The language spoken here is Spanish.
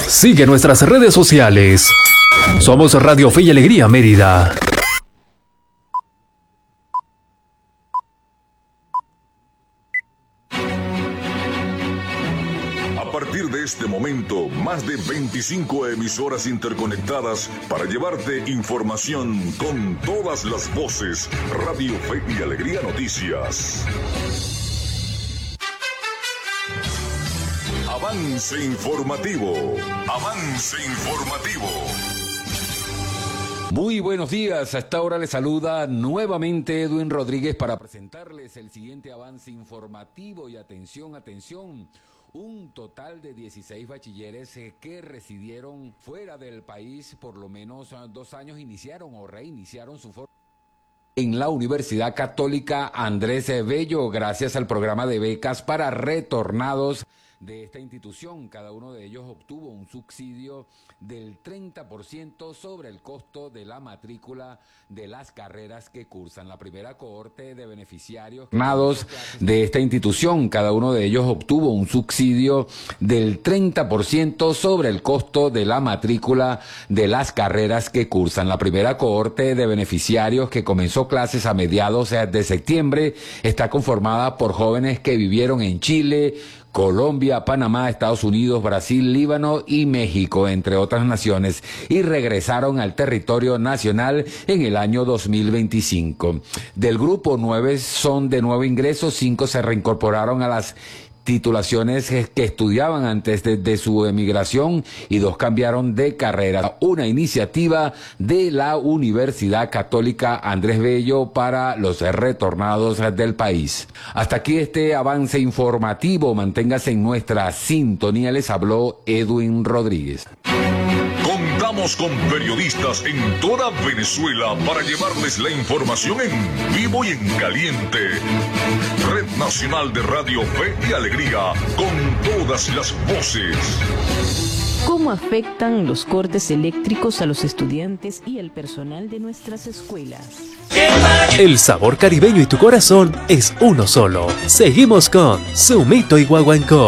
Sigue nuestras redes sociales. Somos Radio Fe y Alegría Mérida. A partir de este momento, más de 25 emisoras interconectadas para llevarte información con todas las voces. Radio Fe y Alegría Noticias. Avance informativo. Avance informativo. Muy buenos días, a esta hora les saluda nuevamente Edwin Rodríguez para presentarles el siguiente avance informativo y atención, un total de 16 bachilleres que residieron fuera del país por lo menos 2 años iniciaron o reiniciaron su formación en la Universidad Católica Andrés Bello gracias al programa de becas para retornados de esta institución. Cada uno de ellos obtuvo un subsidio del 30% sobre el costo de la matrícula de las carreras que cursan. La primera cohorte de beneficiarios de esta institución, cada uno de ellos obtuvo un subsidio del 30% sobre el costo de la matrícula de las carreras que cursan. La primera cohorte de beneficiarios que comenzó clases a mediados de septiembre está conformada por jóvenes que vivieron en Chile, Colombia, Panamá, Estados Unidos, Brasil, Líbano y México, entre otras naciones, y regresaron al territorio nacional en el año 2025. Del grupo, 9 son de nuevo ingreso, 5 se reincorporaron a las titulaciones que estudiaban antes de su emigración y 2 cambiaron de carrera. Una iniciativa de la Universidad Católica Andrés Bello para los retornados del país. Hasta aquí este avance informativo. Manténgase en nuestra sintonía. Les habló Edwin Rodríguez. Contamos con periodistas en toda Venezuela para llevarles la información en vivo y en caliente. Red Nacional de Radio Fe y Alegría, con todas las voces. ¿Cómo afectan los cortes eléctricos a los estudiantes y el personal de nuestras escuelas? El sabor caribeño y tu corazón es uno solo. Seguimos con Sumito y Guaguancó.